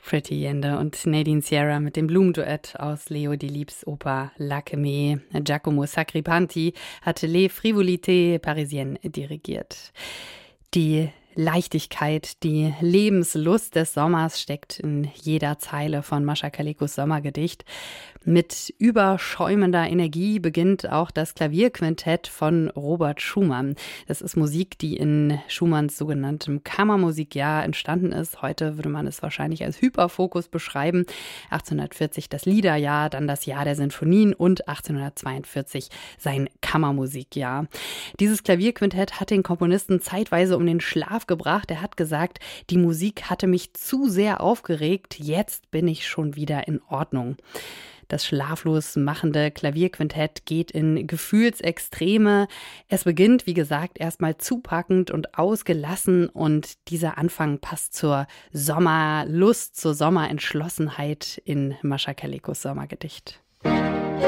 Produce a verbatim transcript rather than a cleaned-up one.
Pretty Yende und Nadine Sierra mit dem Blumenduett aus Leo Delibes Oper L'Alchimie. Giacomo Sacripanti hatte Les Frivolités Parisiennes dirigiert. Die Leichtigkeit, die Lebenslust des Sommers steckt in jeder Zeile von Mascha Kalekos Sommergedicht. Mit überschäumender Energie beginnt auch das Klavierquintett von Robert Schumann. Das ist Musik, die in Schumanns sogenanntem Kammermusikjahr entstanden ist. Heute würde man es wahrscheinlich als Hyperfokus beschreiben. achtzehnhundertvierzig das Liederjahr, dann das Jahr der Sinfonien und achtzehnhundertzweiundvierzig sein Kammermusikjahr. Dieses Klavierquintett hat den Komponisten zeitweise um den Schlaf gebracht. Er hat gesagt, die Musik hatte mich zu sehr aufgeregt, jetzt bin ich schon wieder in Ordnung. Das schlaflos machende Klavierquintett geht in Gefühlsextreme. Es beginnt, wie gesagt, erstmal zupackend und ausgelassen und dieser Anfang passt zur Sommerlust, zur Sommerentschlossenheit in Mascha Kalekos Sommergedicht.